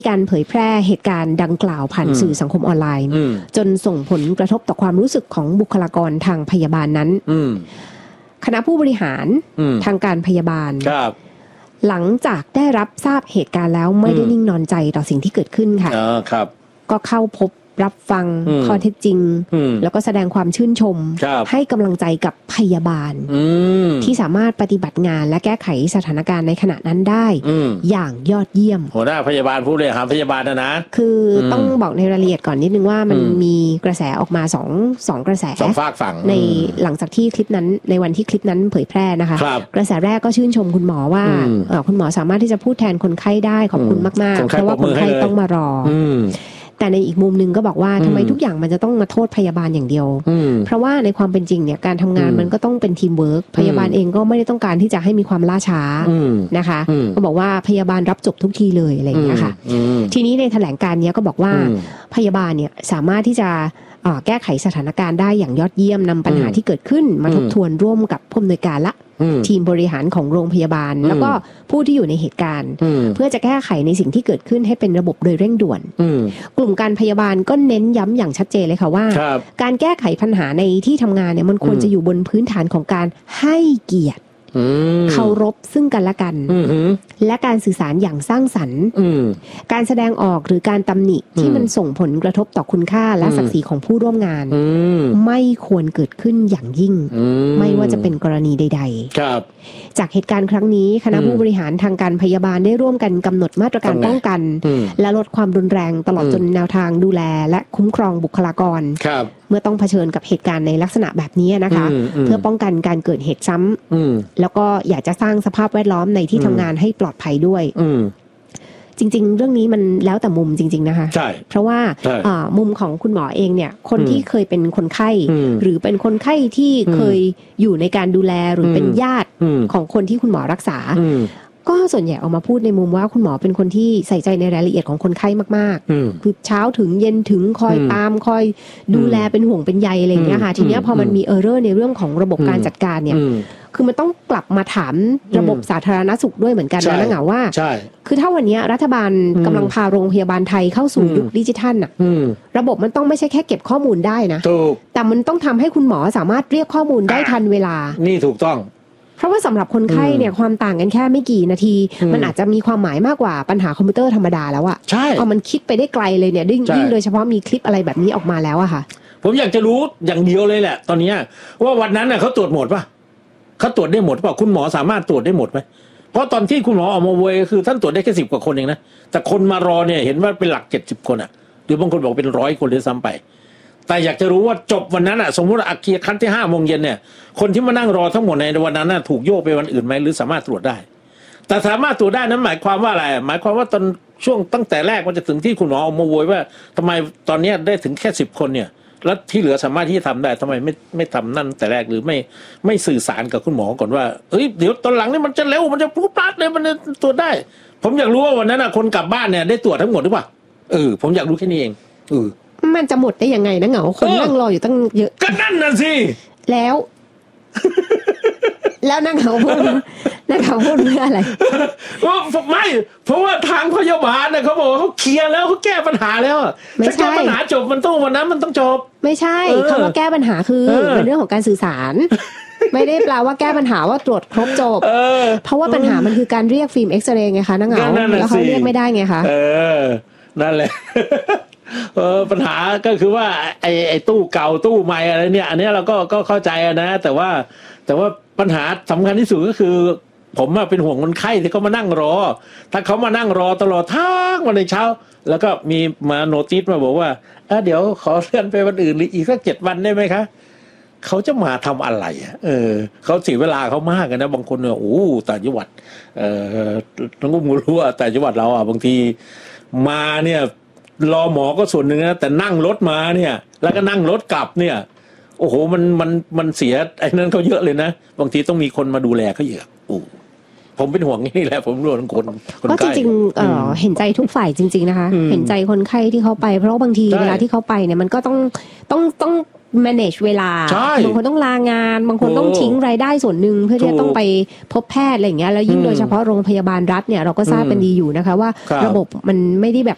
การเผยแพร่เหตุการณ์ดังกล่าวผ่านสื่อสังคมออนไลน์จนส่งผลกระทบต่อความรู้สึกของบุคลากรทางพยาบาลนั้นคณะผู้บริหารทางการพยาบาลหลังจากได้รับทราบเหตุการณ์แล้วไม่ได้นิ่งนอนใจต่อสิ่งที่เกิดขึ้นค่ะก็เข้าพบรับฟังข้อเท็จจริงแล้วก็แสดงความชื่นชมให้กำลังใจกับพยาบาลที่สามารถปฏิบัติงานและแก้ไขสถานการณ์ในขณะนั้นได้อย่างยอดเยี่ยมหัวหน้าพยาบาลผู้บริหารพยาบาลนะคือต้องบอกในรายละเอียดก่อนนิดนึงว่ามันมีกระแสออกมาสองกระแสสองฝากฝั่งในหลังจากที่คลิปนั้นในวันที่คลิปนั้นเผยแพร่นะคะกระแสแรกก็ชื่นชมคุณหมอว่าคุณหมอสามารถที่จะพูดแทนคนไข้ได้ขอบคุณมากๆเพราะว่าคนไข้ต้องมารอแต่ในอีกมุมนึงก็บอกว่าทำไมทุกอย่างมันจะต้องมาโทษพยาบาลอย่างเดียวเพราะว่าในความเป็นจริงเนี่ยการทำงานมันก็ต้องเป็นทีมเวิร์กพยาบาลเองก็ไม่ได้ต้องการที่จะให้มีความล่าช้านะคะก็บอกว่าพยาบาลรับจบทุกทีเลยอะไรอย่างเงี้ยค่ะทีนี้ในแถลงการนี้ก็บอกว่าพยาบาลเนี่ยสามารถที่จะแก้ไขสถานการณ์ได้อย่างยอดเยี่ยมนำปัญหาที่เกิดขึ้นมาทบทวนร่วมกับผู้อำนวยการและทีมบริหารของโรงพยาบาลแล้วก็ผู้ที่อยู่ในเหตุการณ์เพื่อจะแก้ไขในสิ่งที่เกิดขึ้นให้เป็นระบบโดยเร่งด่วนกลุ่มการพยาบาลก็เน้นย้ำอย่างชัดเจนเลยค่ะว่าการแก้ไขปัญหาในที่ทำงานเนี่ยมันควรจะอยู่บนพื้นฐานของการให้เกียรติเคารพซึ่งกันและกันและการสื่อสารอย่างสร้างสรรค์การแสดงออกหรือการตำหนิที่มันส่งผลกระทบต่อคุณค่าและศักดิ์ศรีของผู้ร่วมงานไม่ควรเกิดขึ้นอย่างยิ่งไม่ว่าจะเป็นกรณีใดๆจากเหตุการณ์ครั้งนี้คณะผู้บริหารทางการพยาบาลได้ร่วมกันกำหนดมาตรการป้องกันและลดความรุนแรงตลอดจนแนวทางดูแลและคุ้มครองบุคลากรเมื่อต้องเผชิญกับเหตุการณ์ในลักษณะแบบนี้นะคะเพื่อป้องกันการเกิดเหตุซ้ำแล้วก็อยากจะสร้างสภาพแวดล้อมในที่ทำงานให้ปลอดภัยด้วยจริงๆเรื่องนี้มันแล้วแต่มุมจริงๆนะคะเพราะว่ามุมของคุณหมอเองเนี่ยคนที่เคยเป็นคนไข้หรือเป็นคนไข้ที่เคยอยู่ในการดูแลหรือเป็นญาติของคนที่คุณหมอรักษาก็ส่วนใหญ่ออกมาพูดในมุมว่าคุณหมอเป็นคนที่ใส่ใจในรายละเอียดของคนไข้มากๆคือเช้าถึงเย็นถึงคอยตามคอยดูแลเป็นห่วงเป็นใยอะไรอย่างเงี้ยค่ะทีเนี้ยพอมันมีเออร์เรอร์ในเรื่องของระบบการจัดการเนี่ยคือมันต้องกลับมาถามระบบสาธารณสุขด้วยเหมือนกันนะเหงาว่าคือถ้าวันนี้รัฐบาลกำลังพาโรงพยาบาลไทยเข้าสู่ยุคดิจิทัลน่ะระบบมันต้องไม่ใช่แค่เก็บข้อมูลได้นะแต่มันต้องทำให้คุณหมอสามารถเรียกข้อมูลได้ทันเวลานี่ถูกต้องเพราะว่าสำหรับคนไข้เนี่ยความต่างกันแค่ไม่กี่นาทีมันอาจจะมีความหมายมากกว่าปัญหาคอมพิวเตอร์ธรรมดาแล้วอะใช่มันคิดไปได้ไกลเลยเนี่ยยิ่งโดยเฉพาะมีคลิปอะไรแบบนี้ออกมาแล้วอะค่ะผมอยากจะรู้อย่างเดียวเลยแหละตอนนี้ว่าวันนั้นน่ะเขาตรวจหมดป่ะเขาตรวจได้หมดป่ะคุณหมอสามารถตรวจได้หมดไหมเพราะตอนที่คุณหมอออกมาเวยคือท่านตรวจได้แค่10 กว่าคนเองนะแต่คนมารอเนี่ยเห็นว่าเป็นหลัก70 คนอะหรือบางคนบอกเป็น100 คนเลยซ้ำไปแต่อยากจะรู้ว่าจบวันนั้นอ่ะสมมติว่าเคลียร์คั้นที่5 โมงเย็นเนี่ยคนที่มานั่งรอทั้งหมดในวันนั้นน่ะถูกโยกไปวันอื่นไหมหรือสามารถตรวจได้แต่สามารถตรวจได้นั้นหมายความว่าอะไรหมายความว่าตอนช่วงตั้งแต่แรกมันจะถึงที่คุณหมอออกมาโวยว่าทำไมตอนนี้ได้ถึงแค่10 คนเนี่ยแล้วที่เหลือสามารถที่จะทำได้ทำไมไม่ทำนั่นแต่แรกหรือไม่สื่อสารกับคุณหมอก่อนว่าเอ้ยเดี๋ยวตอนหลังนี่มันจะเร็วมันจะปุ๊บปั๊บเลยมันตรวจได้ผมอยากรู้ว่าวันนั้นน่ะคนกลับบ้านเนี่ยได้ตรวจทั้งหมดหรือเปล่าผมอยากรู้แค่นี้เองมันจะหมดได้ยังไงนะเหงาคนนั่งรออยู่ตั้งเยอะก็นั่นน่ะสิแล้วนั่งเหงาพูดเพื่ออะไรไม่เพราะว่าทางพยาบาลเนี่ยเขาบอกเขาเคลียร์แล้วเขาแก้ปัญหาแล้วถ้าแก้ปัญหาจบมันต้องวันนั้นมันต้องจบไม่ใช่คำว่าแก้ปัญหาคือเป็นเรื่องของการสื่อสารไม่ได้แปลว่าแก้ปัญหาว่าตรวจครบจบเพราะว่าปัญหามันคือการเรียกฟิล์มเอ็กซเรย์ไงคะนั่งเหงาแล้วเขาเรียกไม่ได้ไงคะนั่นแหละปัญหาก็คือว่าไอ้ตู้เก่าตู้ใหม่อะไรเนี่ยอันนี้เราก็เข้าใจนะแต่ว่าปัญหาสำคัญที่สุดก็คือผมเป็นห่วงคนไข้ที่เขามานั่งรอถ้าเขามานั่งรอตลอดทั้งวันในเช้าแล้วก็มีมาโนติสมาบอกว่าเดี๋ยวขอเลื่อนไปวันอื่นหรืออีกสัก7 วันได้ไหมคะเขาจะมาทำอะไรเขาเสียเวลาเขามากนะบางคนเนี่ยต่างจังหวัดต้องรู้ว่าแต่จังหวัดเราบางทีมาเนี่ยรอหมอก็ส่วนหนึ่งนะแต่นั่งรถมาเนี่ยแล้วก็นั่งรถกลับเนี่ยโอ้โหมันเสียไอ้นั้นเขาเยอะเลยนะบางทีต้องมีคนมาดูแลเขาเยอะผมเป็นห่วงนี่แหละผมรู้คนก็จริงๆเห็นใจทุกฝ่ายจริงๆนะคะเห็นใจคนไข้ที่เขาไปเพราะบางทีเวลาที่เขาไปเนี่ยมันก็ต้อง manage เวลาบางคนต้องลางานบางคนต้องทิ้งรายได้ส่วนหนึ่งเพื่อที่จะต้องไปพบแพทย์อะไรอย่างเงี้ยแล้วยิ่งโดยเฉพาะโรงพยาบาลรัฐเนี่ยเราก็ทราบเป็นดีอยู่นะคะว่าระบบมันไม่ได้แบบ